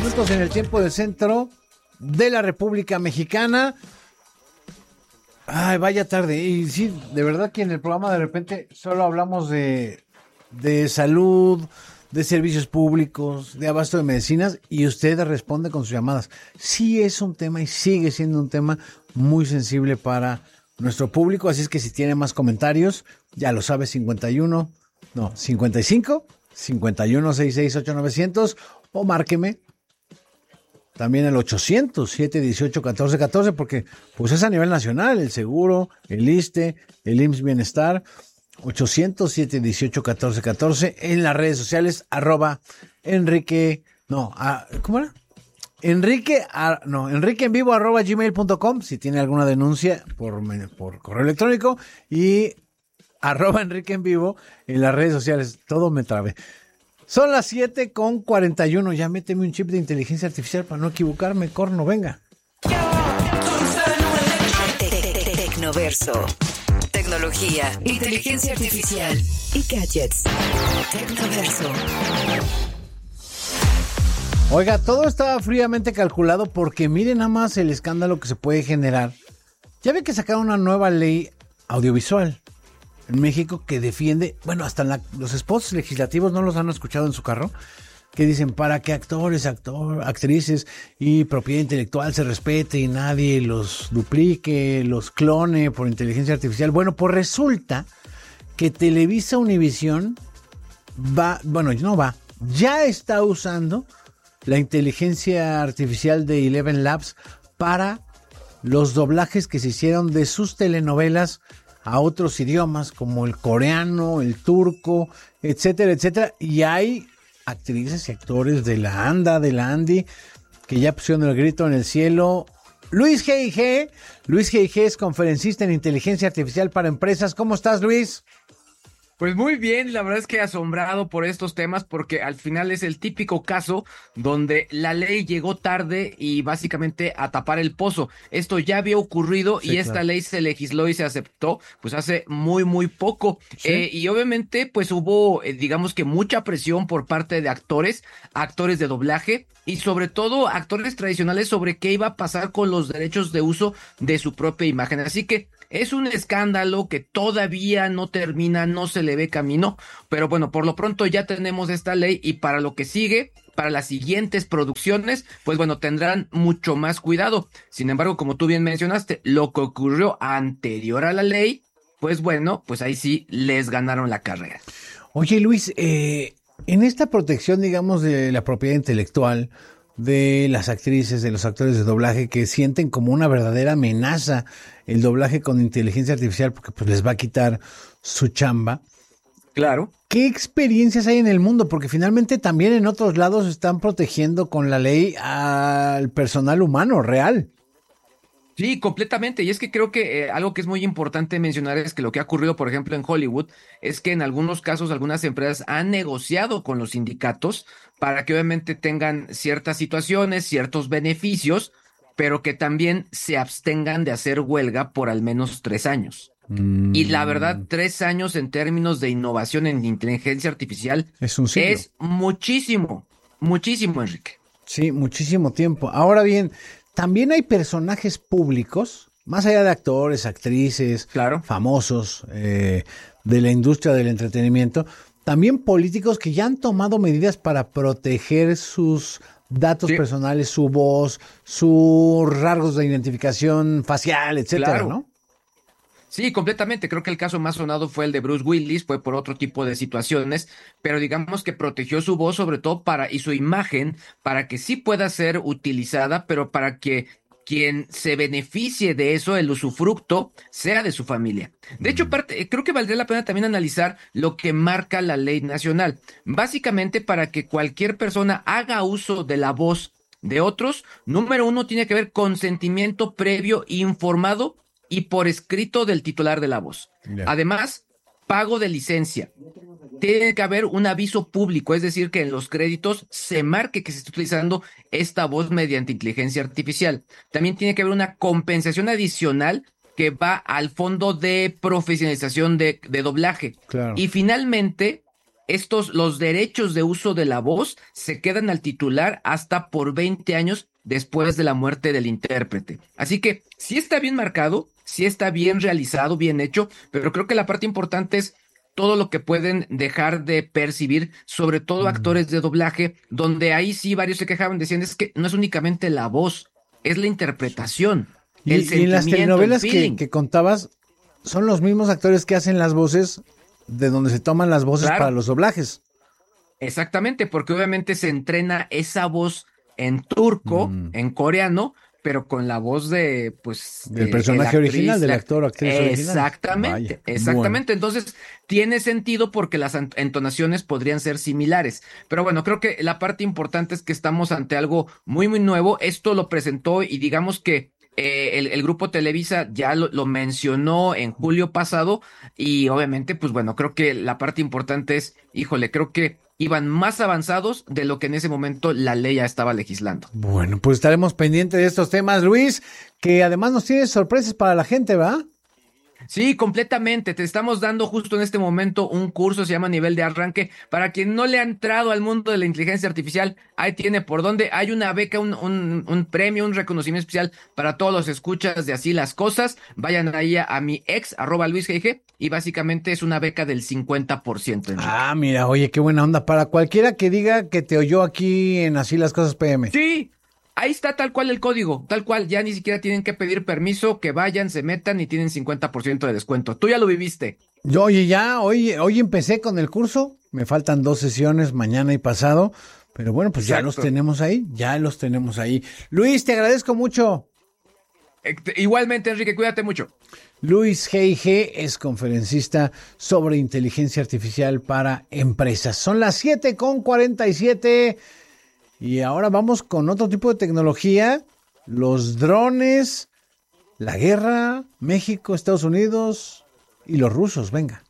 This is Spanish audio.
minutos en el tiempo del centro de la República Mexicana. Ay, vaya tarde. Y sí, de verdad que en el programa de repente solo hablamos de salud, de servicios públicos, de abasto de medicinas, y usted responde con sus llamadas. Sí es un tema y sigue siendo un tema muy sensible para nuestro público, así es que si tiene más comentarios, ya lo sabe, 55 51668900, o márqueme también el 800-718-1414, porque pues es a nivel nacional, el seguro, el ISSSTE, el IMSS Bienestar. 800-718-1414, en las redes sociales, Enrique en vivo @gmail.com, si tiene alguna denuncia por correo electrónico, y Enrique en vivo en las redes sociales. Todo me trabe. Son las 7:41, ya méteme un chip de inteligencia artificial para no equivocarme, corno, venga. Tecnoverso. Tecnología, inteligencia artificial y gadgets. Tecnoverso. Oiga, todo estaba fríamente calculado porque miren nada más el escándalo que se puede generar. Ya ve que sacaron una nueva ley audiovisual en México que defiende, bueno, hasta los spots legislativos, ¿no los han escuchado en su carro? Que dicen para que actrices y propiedad intelectual se respete y nadie los duplique, los clone por inteligencia artificial. Bueno, pues resulta que Televisa Univisión ya está usando la inteligencia artificial de Eleven Labs para los doblajes que se hicieron de sus telenovelas a otros idiomas como el coreano, el turco, etcétera, etcétera. Y hay actrices y actores de la ANDA, de la ANDI, que ya pusieron el grito en el cielo. Luis G.I.G. es conferencista en inteligencia artificial para empresas. ¿Cómo estás, Luis? Pues muy bien, la verdad es que asombrado por estos temas, porque al final es el típico caso donde la ley llegó tarde y básicamente a tapar el pozo. Esto ya había ocurrido, sí, y esta ley se legisló y se aceptó pues hace muy poco. ¿Sí? Y obviamente pues hubo digamos que mucha presión por parte de actores de doblaje y sobre todo actores tradicionales sobre qué iba a pasar con los derechos de uso de su propia imagen. Así que es un escándalo que todavía no termina, no se le ve camino, pero bueno, por lo pronto ya tenemos esta ley y para lo que sigue, para las siguientes producciones, pues bueno, tendrán mucho más cuidado. Sin embargo, como tú bien mencionaste, lo que ocurrió anterior a la ley, pues bueno, pues ahí sí les ganaron la carrera. Oye, Luis, en esta protección, digamos, de la propiedad intelectual, de las actrices, de los actores de doblaje que sienten como una verdadera amenaza el doblaje con inteligencia artificial porque pues les va a quitar su chamba. Claro. ¿Qué experiencias hay en el mundo? Porque finalmente también en otros lados están protegiendo con la ley al personal humano real. Sí, completamente. Y es que creo que algo que es muy importante mencionar es que lo que ha ocurrido, por ejemplo, en Hollywood, es que en algunos casos algunas empresas han negociado con los sindicatos para que obviamente tengan ciertas situaciones, ciertos beneficios, pero que también se abstengan de hacer huelga por al menos 3 años. Y la verdad, 3 años en términos de innovación en inteligencia artificial es un siglo. Es muchísimo, Enrique. Sí, muchísimo tiempo. Ahora bien, también hay personajes públicos, más allá de actores, actrices, claro, famosos de la industria del entretenimiento, también políticos que ya han tomado medidas para proteger sus datos personales, su voz, sus rasgos de identificación facial, etcétera, claro, ¿no? Sí, completamente. Creo que el caso más sonado fue el de Bruce Willis, fue por otro tipo de situaciones, pero digamos que protegió su voz sobre todo y su imagen para que sí pueda ser utilizada, pero para que quien se beneficie de eso, el usufructo, sea de su familia. De hecho, creo que valdría la pena también analizar lo que marca la ley nacional. Básicamente, para que cualquier persona haga uso de la voz de otros, número 1, tiene que haber consentimiento previo informado y por escrito del titular de la voz. Yeah. Además, pago de licencia. Tiene que haber un aviso público, es decir, que en los créditos se marque que se está utilizando esta voz mediante inteligencia artificial. También tiene que haber una compensación adicional que va al fondo de profesionalización de doblaje. Claro. Y finalmente, los derechos de uso de la voz se quedan al titular hasta por 20 años después de la muerte del intérprete. Así que sí está bien marcado, sí está bien realizado, bien hecho, pero creo que la parte importante es todo lo que pueden dejar de percibir, sobre todo actores de doblaje, donde ahí sí varios se quejaban, decían, es que no es únicamente la voz, es la interpretación, el Y en las sentimiento, telenovelas el feeling. que contabas, son los mismos actores que hacen las voces de donde se toman las voces Claro. para los doblajes. Exactamente, porque obviamente se entrena esa voz en turco, en coreano, pero con la voz de, pues, Del personaje original, del actor o actriz original. Exactamente, Vaya, exactamente. Entonces, tiene sentido porque las entonaciones podrían ser similares. Pero bueno, creo que la parte importante es que estamos ante algo muy, muy nuevo. Esto lo presentó y digamos que el grupo Televisa ya lo mencionó en julio pasado y obviamente, pues bueno, creo que la parte importante es, híjole, creo que iban más avanzados de lo que en ese momento la ley ya estaba legislando. Bueno, pues estaremos pendientes de estos temas, Luis, que además nos tienes sorpresas para la gente, ¿va? Sí, completamente. Te estamos dando justo en este momento un curso, se llama Nivel de Arranque. Para quien no le ha entrado al mundo de la inteligencia artificial, ahí tiene por dónde. Hay una beca, un premio, un reconocimiento especial para todos los escuchas de Así las Cosas. Vayan ahí a mi ex, @LuisGG, y básicamente es una beca del 50%, Enrique. Ah, mira, oye, qué buena onda. Para cualquiera que diga que te oyó aquí en Así las Cosas PM. Sí, ahí está tal cual el código, tal cual. Ya ni siquiera tienen que pedir permiso, que vayan, se metan y tienen 50% de descuento. Tú ya lo viviste. Yo, oye, ya, hoy empecé con el curso. Me faltan 2 sesiones, mañana y pasado. Pero bueno, pues ya los Exacto. tenemos ahí, ya los tenemos ahí. Luis, te agradezco mucho. Igualmente, Enrique, cuídate mucho. Luis G.I.G. es conferencista sobre inteligencia artificial para empresas. Son las 7:47 y ahora vamos con otro tipo de tecnología, los drones, la guerra, México, Estados Unidos y los rusos. Venga.